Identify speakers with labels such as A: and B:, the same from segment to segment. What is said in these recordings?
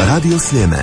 A: Radio Sljeme.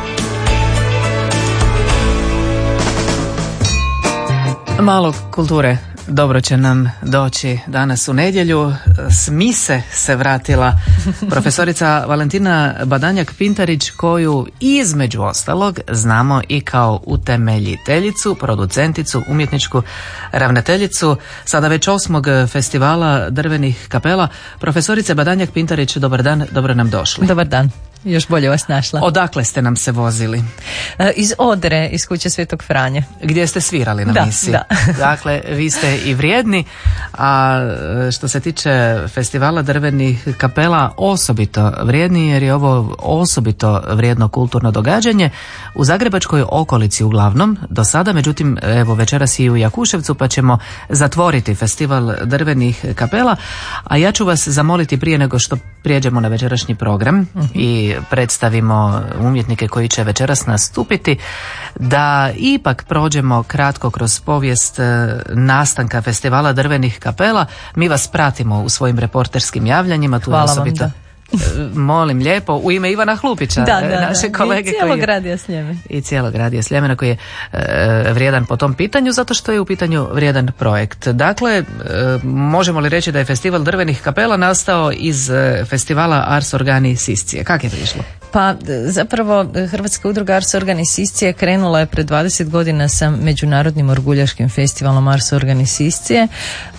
B: Malo kulture dobro će nam doći danas u nedjelju. S mise se vratila profesorica Valentina Badanjak-Pintarić, koju između ostalog znamo i kao utemeljiteljicu, producenticu, umjetničku ravnateljicu sada već 8. festivala drvenih kapela. Profesorice Badanjak-Pintarić, dobar dan, dobro nam došli.
C: Dobar dan. Još bolje vas našla.
B: Odakle ste nam se vozili?
C: Iz Odre, iz kuće Svetog Franje.
B: Gdje ste svirali na misiji?
C: Da.
B: Dakle, vi ste i vrijedni, a što se tiče festivala drvenih kapela, osobito vrijedni, jer je ovo osobito vrijedno kulturno događanje u zagrebačkoj okolici uglavnom do sada, međutim evo večeras i u Jakuševcu, pa ćemo zatvoriti festival drvenih kapela, a ja ću vas zamoliti prije nego što prijeđemo na večerašnji program i predstavimo umjetnike koji će večeras nastupiti, da ipak prođemo kratko kroz povijest nastanka festivala drvenih kapela. Mi vas pratimo u svojim reporterskim javljanjima. Tu
C: hvala
B: osobito
C: vam,
B: molim lijepo u ime Ivana Hlupića, naše kolege,
C: i cijelog Radija Sljeme.
B: I cijelog Radija Sljemena koji je vrijedan po tom pitanju, zato što je u pitanju vrijedan projekt. Dakle, možemo li reći da je festival drvenih kapela nastao iz festivala Ars Organi Siscije? Kako je to išlo?
C: Pa zapravo Hrvatska udruga Ars Organi Siscije krenula je pred 20 godina sa međunarodnim orguljaškim festivalom Ars Organi Siscije,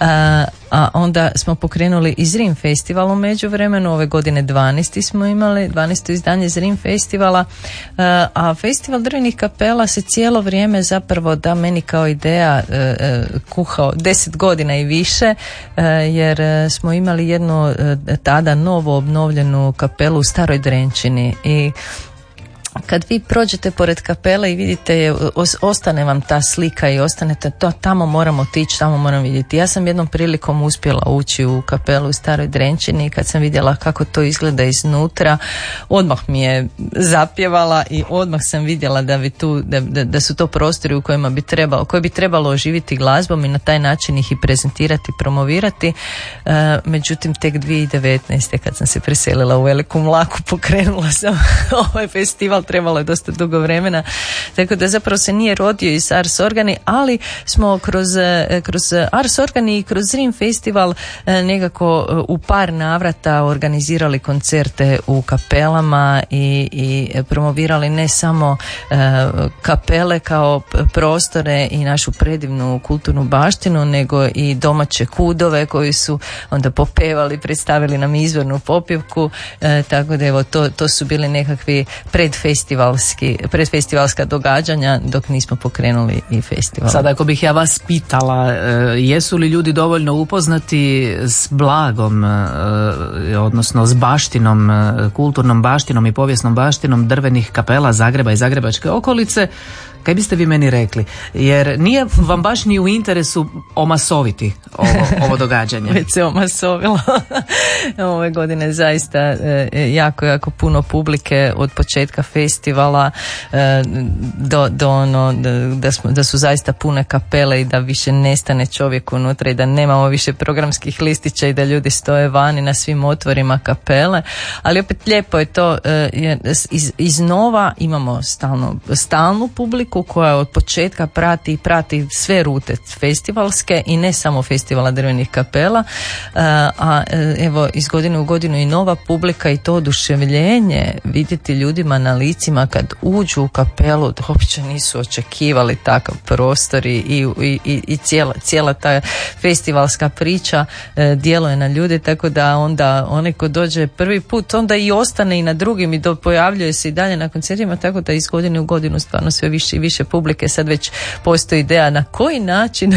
C: a onda smo pokrenuli i Zrim festival u međuvremenu. Ove godine 12. smo imali 12. izdanje Zrim festivala, a festival drvenih kapela se cijelo vrijeme zapravo da meni kao ideja kuhao 10 godina i više, jer smo imali jednu tada novo obnovljenu kapelu u Staroj Drenčini i kad vi prođete pored kapele i vidite je, ostane vam ta slika i ostanete to, tamo moramo otići, tamo moram vidjeti. Ja sam jednom prilikom uspjela ući u kapelu u Staroj Drenčini i kad sam vidjela kako to izgleda iznutra, odmah mi je zapjevala i odmah sam vidjela da su to prostori u kojima koje bi trebalo oživiti glazbom i na taj način ih i prezentirati, promovirati. Međutim, tek 2019. kad sam se preselila u Veliku Mlaku, pokrenula sam ovaj festival. Trebalo je dosta dugo vremena, tako da zapravo se nije rodio iz Ars Organi, ali smo kroz Ars Organi i kroz Zrim festival nekako u par navrata organizirali koncerte u kapelama i promovirali ne samo kapele kao prostore i našu predivnu kulturnu baštinu, nego i domaće kudove koji su onda popevali, predstavili nam izvornu popjevku, tako da evo to su bili nekakvi predfestivalska događanja dok nismo pokrenuli i festival.
B: Sada ako bih ja vas pitala, jesu li ljudi dovoljno upoznati s blagom, odnosno s baštinom, kulturnom baštinom i povijesnom baštinom drvenih kapela Zagreba i zagrebačke okolice, kaj biste vi meni rekli? Jer nije vam baš ni u interesu omasoviti ovo događanje.
C: Već se omasovilo. Ove godine zaista jako puno publike od početka festivala do ono da su zaista pune kapele i da više nestane čovjek unutra i da nemamo više programskih listića i da ljudi stoje vani na svim otvorima kapele. Ali opet lijepo je to, iznova imamo stalnu publiku koja od početka prati sve rute festivalske i ne samo festivala drvenih kapela, a evo iz godine u godinu i nova publika i to oduševljenje vidjeti ljudima na licima kad uđu u kapelu da uopće nisu očekivali takav prostor i cijela ta festivalska priča djeluje na ljude, tako da onda onaj ko dođe prvi put onda i ostane i na drugim i pojavljuje se i dalje na koncertima, tako da iz godine u godinu stvarno sve više i više publike. Sad već postoji ideja na koji način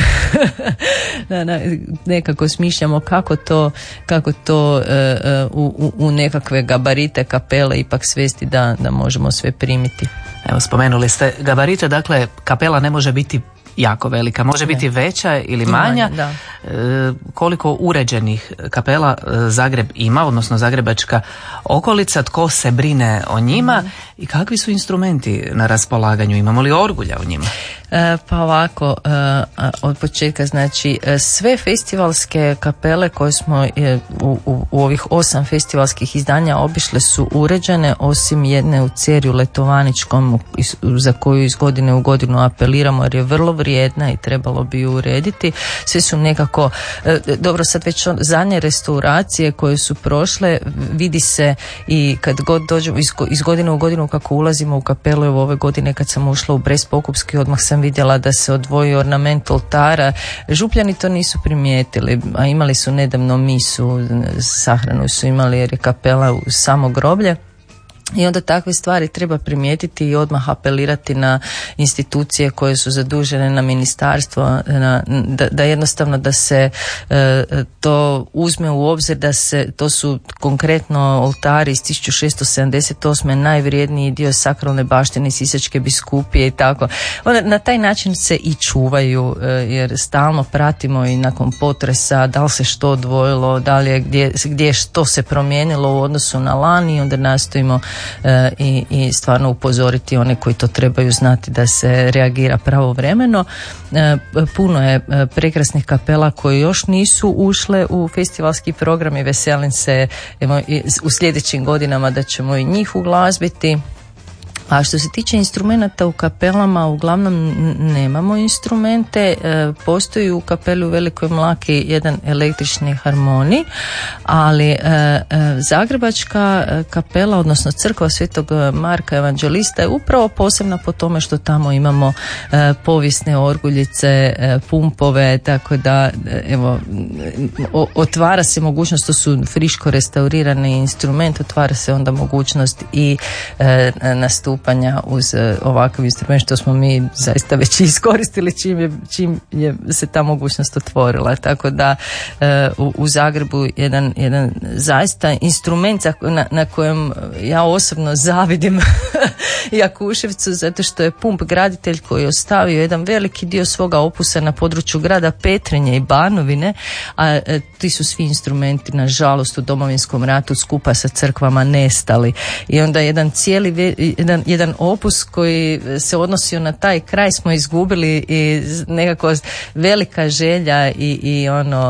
C: nekako smišljamo kako to u nekakve gabarite kapele ipak svesti da možemo sve primiti.
B: Evo, spomenuli ste gabarite, dakle kapela ne može biti jako velika, može biti veća ili manja. Koliko uređenih kapela Zagreb ima, odnosno zagrebačka okolica, tko se brine o njima i kakvi su instrumenti na raspolaganju, imamo li orgulja u njima?
C: Pa ovako, od početka, znači sve festivalske kapele koje smo u ovih 8 festivalskih izdanja obišle su uređene, osim jedne u Cerju Letovaničkom za koju iz godine u godinu apeliramo jer je vrlo vrijedna i trebalo bi ju urediti. Sve su nekako, dobro, sad već zadnje restauracije koje su prošle, vidi se i kad god dođemo iz godine u godinu kako ulazimo u kapelu. Evo ove godine kad sam ušla u Brest Pokupski, odmah sam vidjela da se odvoji ornament oltara. Župljani to nisu primijetili, a imali su nedavno misu, sahranu su imali jer je kapela u samo groblje. I onda takve stvari treba primijetiti i odmah apelirati na institucije koje su zadužene, na ministarstvo, da jednostavno da se to uzme u obzir, da se, to su konkretno oltari iz 1678. najvrijedniji dio sakralne baštine Sisačke biskupije i tako. Na taj način se i čuvaju jer stalno pratimo i nakon potresa da li se što odvojilo, da li je gdje što se promijenilo u odnosu na lani i onda nastojimo i stvarno upozoriti one koji to trebaju znati da se reagira pravovremeno. Puno je prekrasnih kapela koje još nisu ušle u festivalski program i veselim se u sljedećim godinama da ćemo i njih uglazbiti. A što se tiče instrumenata u kapelama, uglavnom nemamo instrumente. Postoji u kapeli u Velikoj Mlaki jedan električni harmoni, ali Zagrebačka kapela, odnosno crkva Svetog Marka Evanđelista je upravo posebna po tome što tamo imamo povijesne orguljice, pumpove, tako da evo, otvara se mogućnost, to su friško restaurirani instrument, otvara se onda mogućnost i nastupanja uz ovakav instrument što smo mi zaista već iskoristili čim je se ta mogućnost otvorila. Tako da u Zagrebu jedan zaista instrument na kojem ja osobno zavidim Jakuševcu, zato što je Pump graditelj koji je ostavio jedan veliki dio svoga opusa na području grada Petrinje i Banovine, a ti su svi instrumenti nažalost u Domovinskom ratu skupa sa crkvama nestali. I onda jedan opus koji se odnosio na taj kraj smo izgubili i nekako velika želja i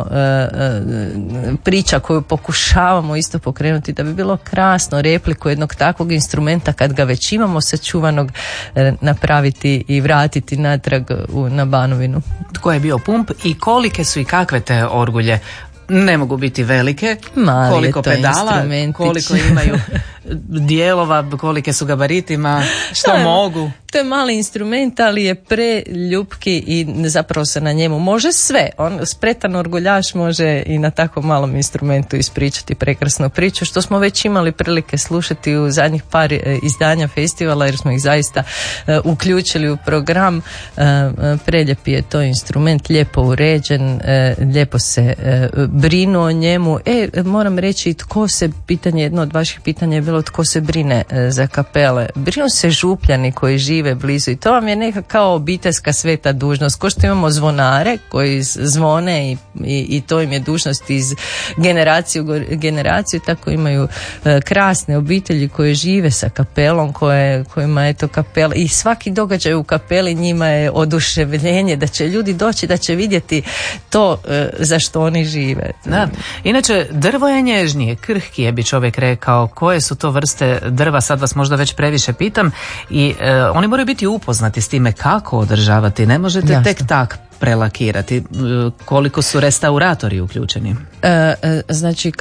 C: priča koju pokušavamo isto pokrenuti da bi bilo krasno repliku jednog takvog instrumenta kad ga već imamo sačuvanog napraviti i vratiti natrag na Banovinu.
B: Tko je bio Pump i kolike su i kakve te orgulje? Ne mogu biti velike,
C: mali
B: koliko pedala, koliko imaju dijelova, kolike su gabaritima, što mogu.
C: To je mali instrument, ali je preljupki i zapravo se na njemu može sve. Spretan orguljaš može i na tako malom instrumentu ispričati prekrasnu priču, što smo već imali prilike slušati u zadnjih par izdanja festivala, jer smo ih zaista uključili u program. Preljepi je to instrument, lijepo uređen, lijepo se brinu o njemu. Moram reći, jedno od vaših pitanja je bilo tko se brine za kapele. Brinu se župljani koji žive blizu i to vam je neka kao obiteljska sveta dužnost. Ko što imamo zvonare koji zvone i to im je dužnost iz generacije u generaciju, tako imaju krasne obitelji koje žive sa kapelom, kojima je to kapela i svaki događaj u kapeli njima je oduševljenje da će ljudi doći, da će vidjeti to za što oni žive.
B: Da. Inače, drvo je nježnije, krhkije bi čovjek rekao. Koje su to vrste drva? Sad vas možda već previše pitam i oni moraju biti upoznati s time kako održavati. Ne možete tek tak prelakirati. Koliko su restauratori uključeni?
C: Znači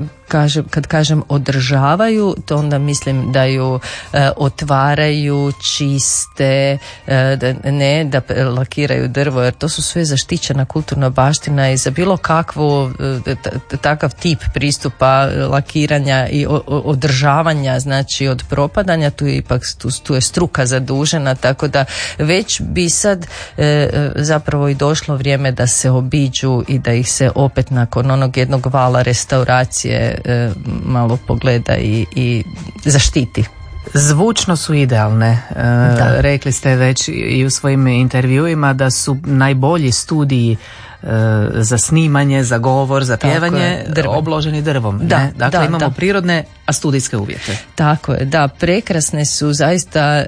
C: kad kažem održavaju, to onda mislim da ju otvaraju, čiste, da lakiraju drvo, jer to su sve zaštićena kulturna baština i za bilo kakvu takav tip pristupa lakiranja i održavanja, znači od propadanja, tu je struka zadužena, tako da već bi sad zapravo i došlo vrijeme da se obiđu i da ih se opet nakon onog jednog vala restauracije malo pogleda i zaštiti.
B: Zvučno su idealne. Rekli ste već i u svojim intervjuima da su najbolji studiji za snimanje, za govor, za pjevanje obloženi drvom. Dakle, imamo prirodne a studijske uvjete.
C: Tako je, da, prekrasne su zaista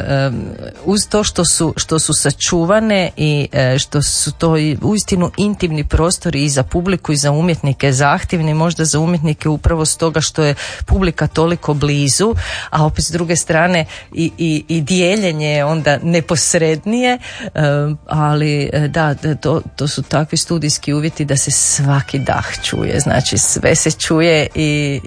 C: uz to što su sačuvane i što su to uistinu intimni prostori i za publiku i za umjetnike, zahtjevni možda za umjetnike upravo stoga što je publika toliko blizu, a opet s druge strane i dijeljenje je onda neposrednije, ali da, to su takvi studijski uvjeti da se svaki dah čuje, znači sve se čuje i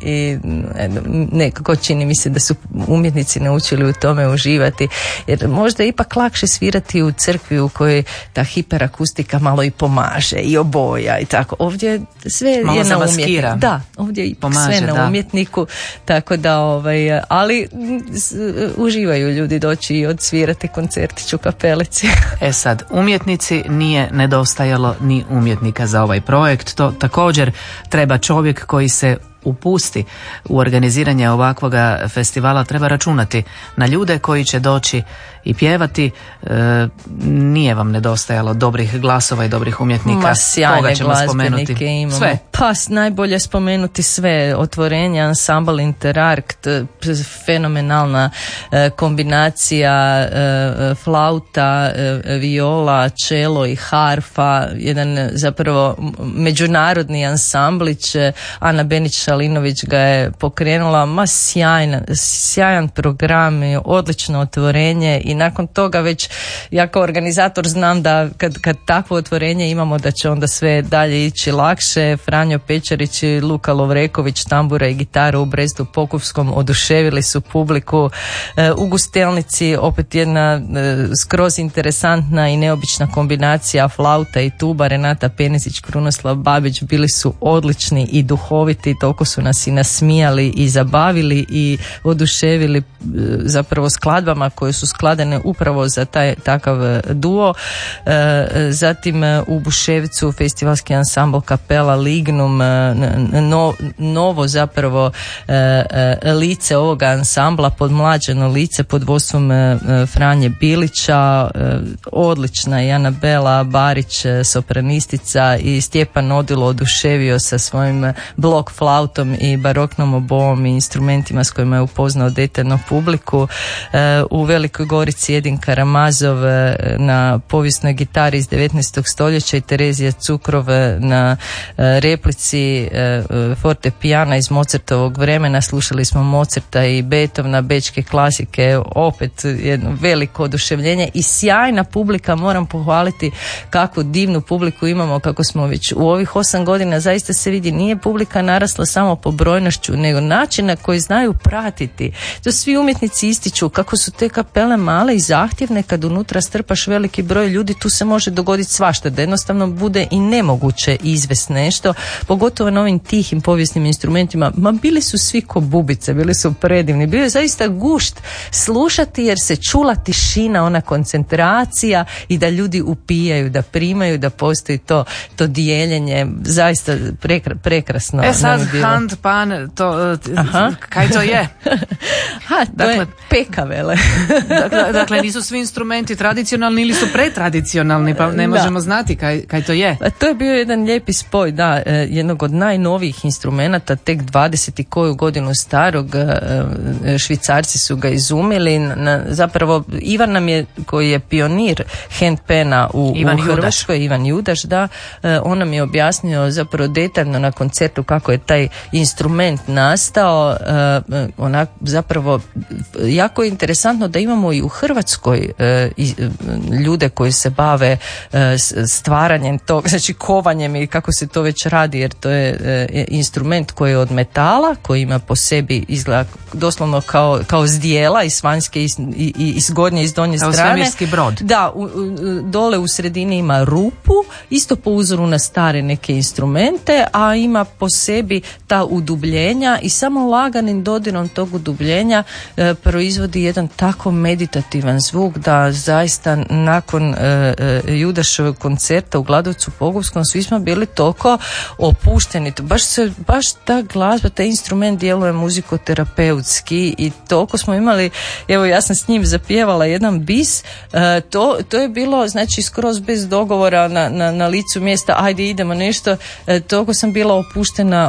C: nekako čini mi se da su umjetnici naučili u tome uživati, jer možda je ipak lakše svirati u crkvi u kojoj ta hiperakustika malo i pomaže i oboja i tako. Ovdje sve malo je na umjetniku. Da, ovdje je pomaže, sve na umjetniku, tako da ali uživaju ljudi doći i odsvirati koncertić u kapelici.
B: Sad, umjetnici nije nedostajalo ni umjetnika za ovaj projekt, to također treba čovjek koji se upusti u organiziranje ovakvoga festivala, treba računati na ljude koji će doći i pjevati. Nije vam nedostajalo dobrih glasova i dobrih umjetnika.
C: Sjajne glazbenike imamo. Sve. Pa najbolje spomenuti sve. Otvorenje, ansambl Interarkt, fenomenalna kombinacija flauta, viola, čelo i harfa, jedan zapravo međunarodni ansamblić. Ana Benić-Šalinović ga je pokrenula, sjajan program, odlično otvorenje i nakon toga već ja kao organizator znam da kad takvo otvorenje imamo da će onda sve dalje ići lakše. Franjo Pečarić i Luka Lovreković, tambura i gitara u Brestu Pokupskom oduševili su publiku. U Gustelnici opet jedna skroz interesantna i neobična kombinacija flauta i tuba, Renata Penezić, Krunoslav Babić bili su odlični i duhoviti, toliko su nas i nasmijali i zabavili i oduševili zapravo skladbama koje su skladene upravo za takav duo. Zatim u Buševcu festivalski ansambl Kapela Lignum, novo zapravo lice ovoga ansambla, podmlađeno lice pod vodstvom Franje Bilića, odlična i Anabela Barić, sopranistica, i Stjepan Odilo oduševio sa svojim blok flautom i baroknom obovom i instrumentima s kojima je upoznao detaljno publiku. U Velikoj Gorici Edin Karamazov na povijesnoj gitari iz 19. stoljeća i Terezija Cukrov na replici fortepijana iz Mozartovog vremena. Slušali smo Mozarta i Beethovena, bečke klasike, opet jedno veliko oduševljenje i sjajna publika. Moram pohvaliti kakvu divnu publiku imamo, kako smo već u ovih 8 godina zaista se vidi, nije publika narasla samo po brojnošću, nego način na koji znaju pratiti. To svi umjetnici ističu kako su te kapele male i zahtjevne, kad unutra strpaš veliki broj ljudi, tu se može dogoditi svašta, da jednostavno bude i nemoguće izvesti nešto, pogotovo na ovim tihim povijesnim instrumentima. Bili su svi ko bubice, bili su predivni, bio je zaista gušt slušati jer se čula tišina, ona koncentracija i da ljudi upijaju, da primaju, da postoji to dijeljenje, zaista prekrasno.
B: Sad hand, pan, kaj to je?
C: To je pekavele.
B: Dakle, nisu svi instrumenti tradicionalni ili su pretradicionalni, pa ne možemo znati kaj to je.
C: To je bio jedan lijepi spoj, jednog od najnovijih instrumenata, tek 20 i koju godinu starog, Švicarci su ga izumili. Zapravo, Ivan nam je, koji je pionir handpena u Hrvatskoj, Ivan Judaš, on nam je objasnio zapravo detaljno na koncertu kako je taj instrument nastao. Zapravo, jako je interesantno da imamo i u Hrvatskoj ljude koji se bave stvaranjem tog, znači kovanjem i kako se to već radi, jer to je instrument koji je od metala, koji ima po sebi izgleda doslovno kao zdjela iz vanjske i iz gornje i iz donje strane.
B: Svemirski brod.
C: Da, dole u sredini ima rupu, isto po uzoru na stare neke instrumente, a ima po sebi ta udubljenja i samo laganim dodirom tog udubljenja proizvodi jedan tako meditativan zvuk da zaista nakon Judašovog koncerta u Gladovcu Pogubskom svi smo bili toliko opušteni. Baš ta glazba, taj instrument djeluje muzikoterapeutski i toliko smo imali, evo ja sam s njim zapjevala jedan bis, to je bilo znači skroz bez dogovora na licu mjesta, ajde idemo nešto, toliko sam bila opuštena od svih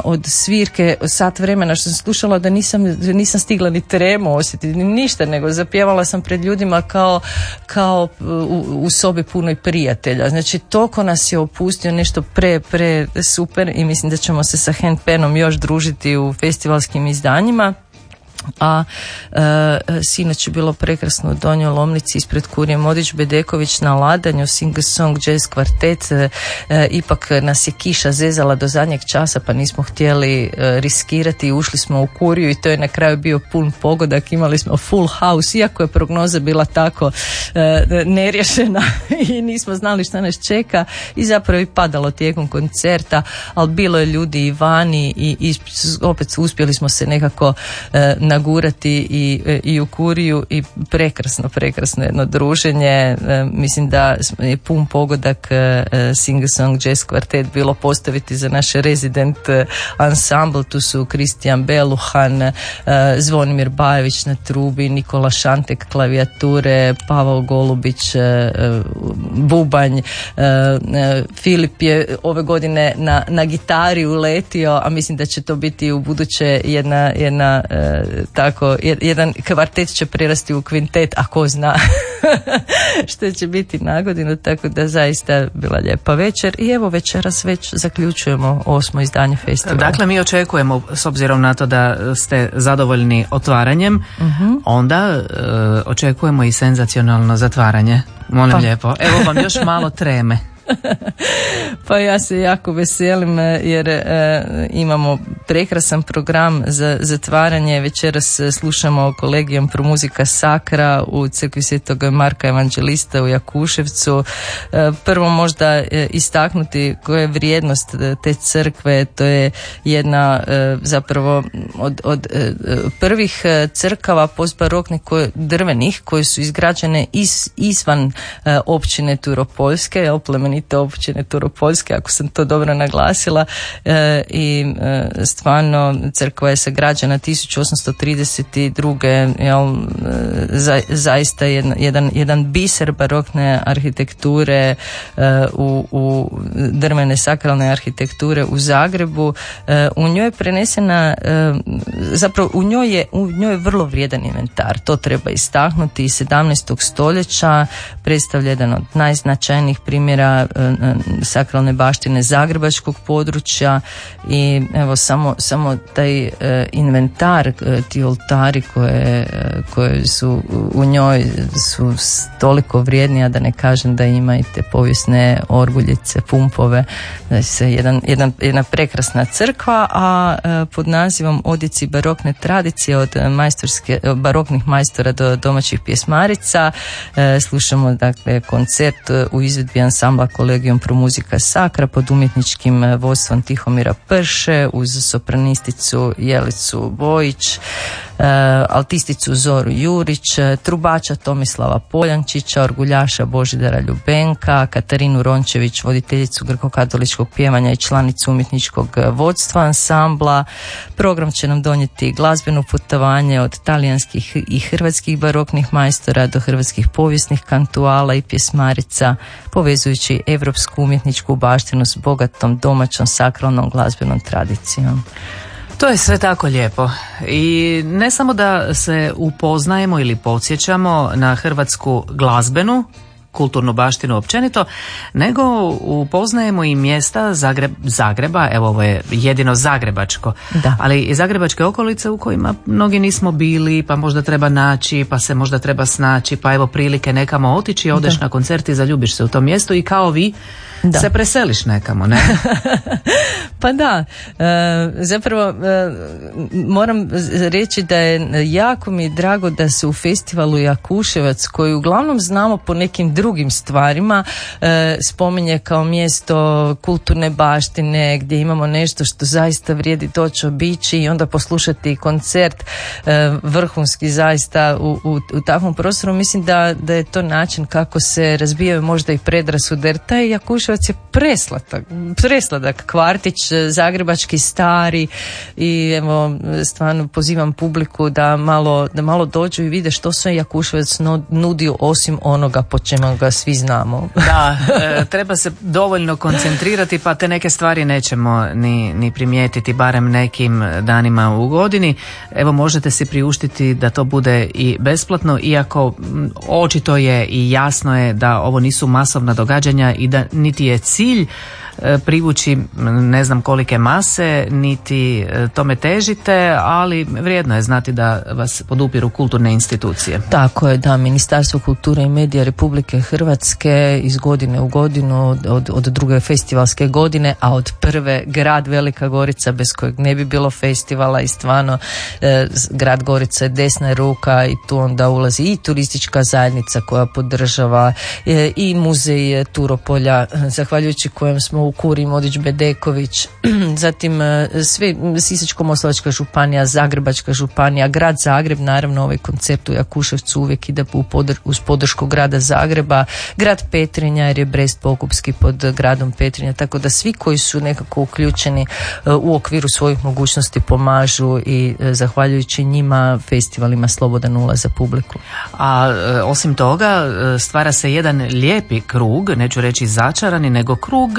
C: svirke, sat vremena što sam slušala da nisam stigla ni tremu osjetiti, ni ništa, nego zapjevala sam pred ljudima kao u sobi punoj prijatelja. Znači, toliko nas je opustio, nešto pre super, i mislim da ćemo se sa Handpanom još družiti u festivalskim izdanjima. A sinoć je bilo prekrasno u Donjoj Lomnici ispred Kurije Modić Bedeković na ladanju, Singer Song Jazz kvartet. Ipak nas je kiša zezala do zadnjeg časa, pa nismo htjeli riskirati i ušli smo u Kuriju, i to je na kraju bio pun pogodak, imali smo full house, iako je prognoza bila tako neriješena i nismo znali šta nas čeka, i zapravo i padalo tijekom koncerta, ali bilo je ljudi i vani, i opet uspjeli smo se nekako nagurati i u Kuriju, i prekrasno jedno druženje. Mislim da je pun pogodak Singer Song Jazz kvartet bilo postaviti za naš rezident ansambl. Tu su Kristijan Beluhan, Zvonimir Bajević na trubi, Nikola Šantek klavijature, Pavao Golubić bubanj, Filip je ove godine na gitari uletio, a mislim da će to biti u buduće jedan kvartet će prerasti u kvintet, a ko zna što će biti na godinu, tako da zaista bila lijepa večer. I evo večeras već zaključujemo 8. izdanje festivala.
B: Dakle, mi očekujemo, s obzirom na to da ste zadovoljni otvaranjem, onda očekujemo i senzacionalno zatvaranje. Molim lijepo. Evo vam još malo treme.
C: Pa ja se jako veselim jer imamo prekrasan program za zatvaranje. Večeras slušamo Kolegijom Pro Musica Sacra u crkvi Svetog Marka Evanđelista u Jakuševcu. Prvo možda istaknuti koja je vrijednost te crkve. To je jedna zapravo od prvih crkava postbaroknih drvenih koje su izgrađene izvan općine Turopoljske, plemenite općine Turopoljske, ako sam to dobro naglasila, i stvarno crkva je sagrađena 1832. Zaista jedan biser barokne arhitekture, u drvene sakralne arhitekture u Zagrebu. U njoj je prenesena, zapravo u njoj je vrlo vrijedan inventar, to treba istaknuti. 17. stoljeća predstavlja jedan od najznačajnijih primjera sakralne baštine zagrebačkog područja, i evo samo taj inventar, ti oltari koje su u njoj su toliko vrijedni, a da ne kažem da ima i te povijesne orguljice, pumpove. Znači, jedna prekrasna crkva, a pod nazivom Odjeci barokne tradicije od baroknih majstora do domaćih pjesmarica slušamo dakle koncert u izvedbi ansambla Kolegijom Pro Musica Sacra pod umjetničkim vodstvom Tihomira Prše uz sopranisticu Jelicu Bojić, altisticu Zoru Jurić, trubača Tomislava Poljančića, orguljaša Božidara Ljubenka, Katarinu Rončević, voditeljicu grko-katoličkog pjevanja i članicu umjetničkog vodstva ansambla. Program će nam donijeti glazbeno putovanje od talijanskih i hrvatskih baroknih majstora do hrvatskih povijesnih kantuala i pjesmarica, povezujući evropsku umjetničku baštinu s bogatom domaćom sakralnom glazbenom tradicijom.
B: To je sve tako lijepo i ne samo da se upoznajemo ili podsjećamo na hrvatsku glazbenu, kulturnu baštinu općenito, nego upoznajemo i mjesta Zagreba, evo ovo je jedino zagrebačko, ali i zagrebačke okolice u kojima mnogi nismo bili, pa možda treba naći, pa se možda treba snaći, pa evo prilike nekamo otići, odeš na koncert i zaljubiš se u tom mjestu i kao vi se preseliš nekamo, ne?
C: Pa da, zapravo moram reći da je jako mi drago da se u festivalu Jakuševac, koji uglavnom znamo po nekim drugim stvarima, spominje kao mjesto kulturne baštine gdje imamo nešto što zaista vrijedi doći obići i onda poslušati koncert vrhunski zaista u takvom prostoru. Mislim da je to način kako se razbijaju možda i predrasude, jer taj Jakuševac je presladak kvartić, zagrebački stari, i evo stvarno pozivam publiku da malo dođu i vide što sve Jakuševac nudio osim onoga po čemu ga svi znamo.
B: Da, treba se dovoljno koncentrirati, pa te neke stvari nećemo ni primijetiti, barem nekim danima u godini. Evo, možete si priuštiti da to bude i besplatno, iako očito je i jasno je da ovo nisu masovna događanja i da niti je cilj privući ne znam kolike mase, niti tome težite, ali vrijedno je znati da vas podupiru kulturne institucije.
C: Tako je, da, Ministarstvo kulture i medija Republike Hrvatske iz godine u godinu, od druge festivalske godine, a od prve grad Velika Gorica, bez kojeg ne bi bilo festivala, i stvarno grad Gorica je desna ruka i tu onda ulazi i turistička zajednica koja podržava i muzej Turopolja, zahvaljujući kojem smo u Kuri Modić Bedeković, zatim sve Sisačko-moslavačka županija, Zagrebačka županija, grad Zagreb, naravno ovaj koncert u Jakuševcu uvijek ide uz podršku grada Zagreba, grad Petrinja jer je Brest Pokupski pod gradom Petrinja, tako da svi koji su nekako uključeni u okviru svojih mogućnosti pomažu i zahvaljujući njima festival ima slobodan ulaz za publiku.
B: A osim toga stvara se jedan lijepi krug, neću reći začarani, nego krug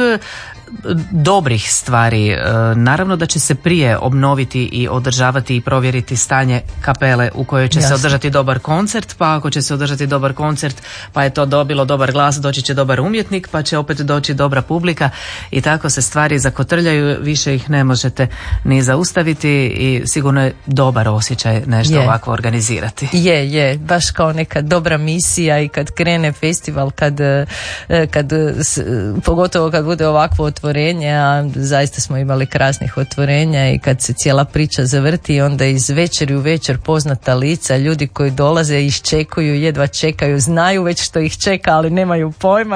B: dobrih stvari. Naravno da će se prije obnoviti i održavati i provjeriti stanje kapele u kojoj će se održati dobar koncert, pa ako će se održati dobar koncert pa je to dobilo dobar glas, doći će dobar umjetnik, pa će opet doći dobra publika i tako se stvari zakotrljaju, više ih ne možete ni zaustaviti i sigurno je dobar osjećaj nešto ovako organizirati. Je,
C: baš kao neka dobra misija i kad krene festival, kad pogotovo kad bude ovakvo otvorenje, a zaista smo imali krasnih otvorenja i kad se cijela priča zavrti, onda iz večeri u večer poznata lica, ljudi koji dolaze i iščekuju, jedva čekaju, znaju već što ih čeka, ali nemaju pojma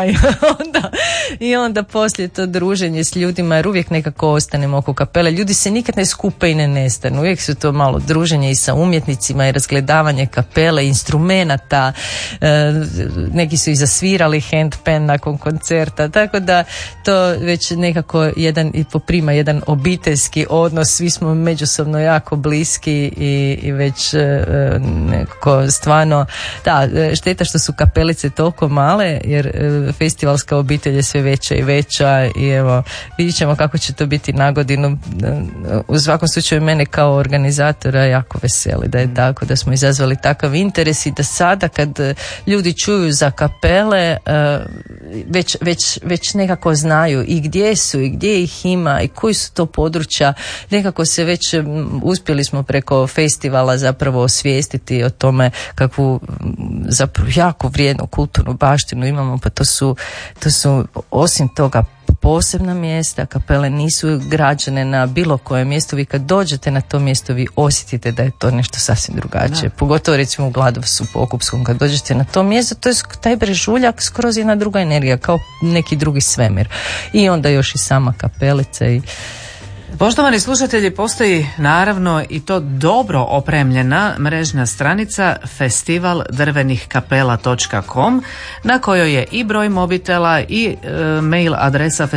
C: i onda poslije to druženje s ljudima, jer uvijek nekako ostanemo oko kapele. Ljudi se nikad ne skupe i ne nestanu, uvijek su to malo druženje i sa umjetnicima i razgledavanje kapele, instrumenata, neki su i zasvirali handpan nakon koncerta, tako da to već nekako poprima jedan obiteljski odnos, svi smo međusobno jako bliski i već nekako stvarno, da, šteta što su kapelice toliko male, jer festivalska obitelj je sve veća i veća i evo, vidjet ćemo kako će to biti na godinu. U svakom slučaju mene kao organizatora jako veseli da je tako, da smo izazvali takav interes i da sada kad ljudi čuju za kapele već nekako znaju i gdje su i gdje ih ima i koji su to područja, nekako se već uspjeli smo preko festivala zapravo osvijestiti o tome kakvu zapravo jako vrijednu kulturnu baštinu imamo, pa to su osim toga posebna mjesta, kapele nisu građene na bilo kojem mjestu, vi kad dođete na to mjesto vi osjetite da je to nešto sasvim drugačije, pogotovo recimo u Gladovcu Pokupskom, kad dođete na to mjesto, to je taj brežuljak skroz jedna druga energija, kao neki drugi svemir i onda još i sama kapelica i
B: Poštovani slušatelji, postoji naravno i to dobro opremljena mrežna stranica festivaldrvenihkapela.com na kojoj je i broj mobitela i mail adresa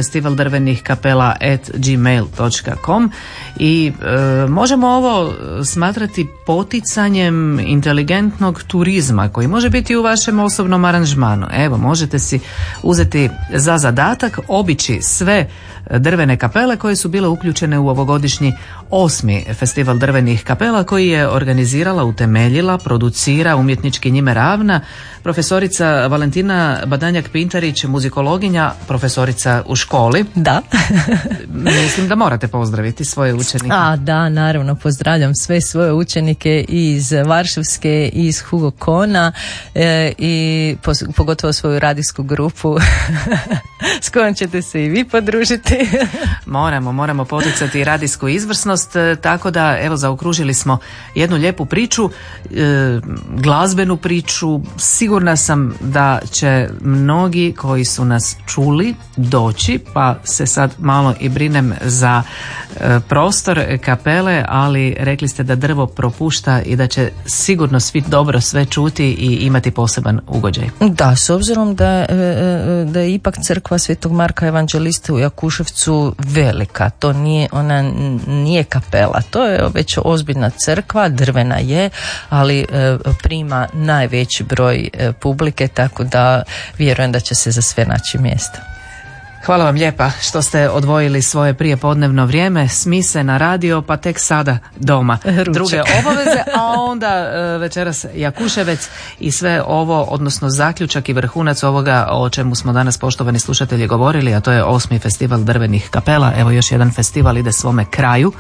B: festivaldrvenihkapela@gmail.com i možemo ovo smatrati poticanjem inteligentnog turizma koji može biti u vašem osobnom aranžmanu. Evo, možete si uzeti za zadatak obići sve drvene kapele koje su bile uključene u ovogodišnji 8. festival drvenih kapela koji je organizirala, utemeljila, producira, umjetnički njime ravna profesorica Valentina Badanjak-Pintarić, muzikologinja, profesorica u školi.
C: Da.
B: Mislim da morate pozdraviti svoje učenike.
C: Da, naravno, pozdravljam sve svoje učenike iz Varšavske, iz Hugo Kona i pogotovo svoju radijsku grupu s kojom ćete se i vi podružiti.
B: Moramo poticati radijsku izvrsnost, tako da evo zaokružili smo jednu lijepu priču, glazbenu priču. Sigurna sam da će mnogi koji su nas čuli doći, pa se sad malo i brinem za prostor kapele, ali rekli ste da drvo propušta i da će sigurno svi dobro sve čuti i imati poseban ugođaj.
C: Da, s obzirom da je ipak crkva Svetog Marka Evanđelista u Jakuševcu velika, to nije ona nije kapela, to je već ozbiljna crkva, drvena je, ali prima najveći broj publike, tako da vjerujem da će se za sve naći mjesta.
B: Hvala vam lijepa što ste odvojili svoje prijepodnevno vrijeme, smise na radio, pa tek sada doma. Druge obaveze, a onda večeras Jakuševec i sve ovo, odnosno zaključak i vrhunac ovoga o čemu smo danas, poštovani slušatelji, govorili, a to je 8. festival drvenih kapela. Evo još jedan festival ide svome kraju.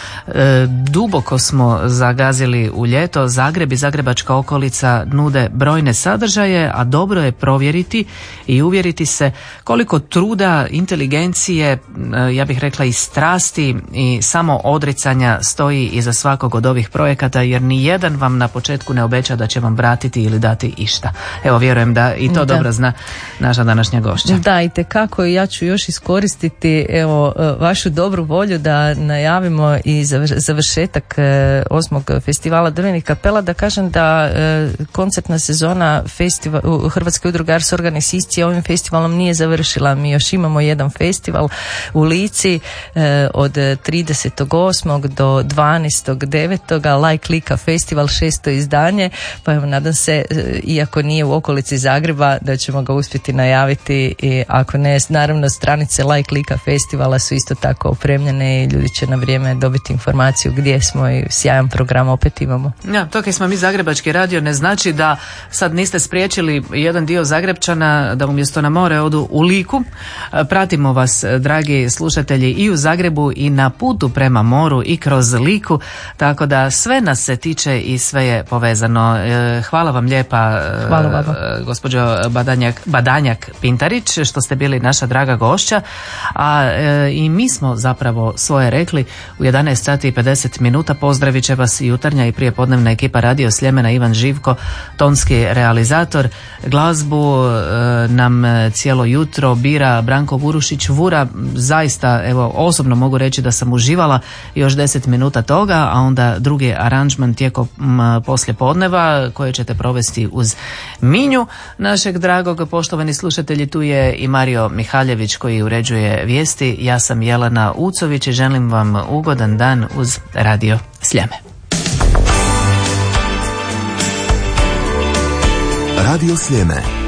B: Duboko smo zagazili u ljeto. Zagreb i zagrebačka okolica nude brojne sadržaje, a dobro je provjeriti i uvjeriti se koliko truda, inteligencije, ja bih rekla i strasti i samo odricanja stoji iza svakog od ovih projekata, jer ni jedan vam na početku ne obeća da će vam vratiti ili dati išta. Evo, vjerujem da i to dobro zna naša današnja gošća. Da, itekako. Ja ću još iskoristiti vašu dobru volju da najavimo i završetak 8. festivala drvenih kapela, da kažem da koncertna sezona Hrvatske udruge Ars Organizacije ovim festivalom nije završila. Mi još imamo jedan festival u Lici od 30.8. do 12.9. Like Lika festival, 6. izdanje, pa evo, nadam se, iako nije u okolici Zagreba, da ćemo ga uspjeti najaviti, i ako ne, naravno stranice Like Lika festivala su isto tako opremljene i ljudi će na vrijeme dobiti informaciju gdje smo, i sjajan program opet imamo. Ja, to kaj smo mi Zagrebački radio ne znači da sad niste spriječili jedan dio Zagrebčana da umjesto na more odu u Liku. Pratimo vas, dragi slušatelji, i u Zagrebu i na putu prema moru i kroz Liku, tako da sve nas se tiče i sve je povezano. Hvala vam lijepa, gospođo Badanjak Pintarić, što ste bili naša draga gošća, a i mi smo zapravo svoje rekli. U 11 sati i 50 minuta pozdravit će vas jutarnja i prijepodnevna ekipa Radio Sljemena, Ivan Živko, tonski realizator. Glazbu nam cijelo jutro bira Branko Gurušić Vura. Zaista, evo, osobno mogu reći da sam uživala još 10 minuta toga, a onda drugi aranžman tijekom poslijepodneva koje ćete provesti uz Minju našeg dragog. Poštovani slušatelji, tu je i Mario Mihaljević koji uređuje vijesti. Ja sam Jelena Ucović i želim vam ugodan dan uz Radio Sljeme.
A: Radio Sljeme.